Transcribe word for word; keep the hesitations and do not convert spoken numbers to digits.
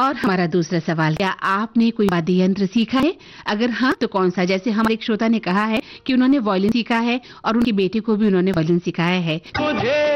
और हमारा दूसरा सवाल, क्या आपने कोई वाद्य यंत्र सीखा है? अगर हाँ तो कौन सा? जैसे हमारे एक श्रोता ने कहा है कि उन्होंने वायलिन सीखा है और उनकी बेटी को भी उन्होंने वायलिन सिखाया है। मुझे